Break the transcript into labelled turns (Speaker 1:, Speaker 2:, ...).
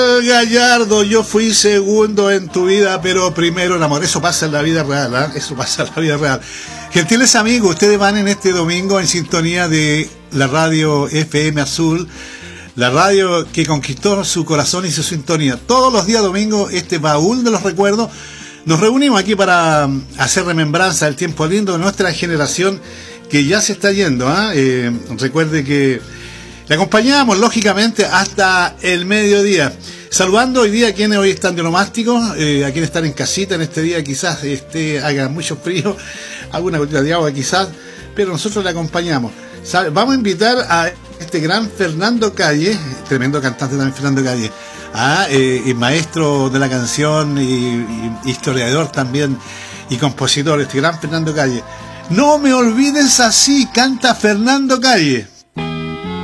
Speaker 1: Gallardo, yo fui segundo en tu vida, pero primero el amor. Eso pasa en la vida real, ¿eh? Eso pasa en la vida real. Gentiles amigos, ustedes van en este domingo en sintonía de la radio FM Azul, la radio que conquistó su corazón y su sintonía. Todos los días domingos, este baúl de los recuerdos, nos reunimos aquí para hacer remembranza del tiempo lindo de nuestra generación que ya se está yendo, ¿eh? Recuerde que le acompañamos, lógicamente, hasta el mediodía. Saludando hoy día a quienes hoy están de onomásticos, a quienes están en casita en este día, quizás haga mucho frío, alguna gotita de agua quizás, pero nosotros le acompañamos. Vamos a invitar a este gran Fernando Calle, tremendo cantante también Fernando Calle, y maestro de la canción, y historiador también, y compositor, este gran Fernando Calle. No me olvides así, canta Fernando Calle.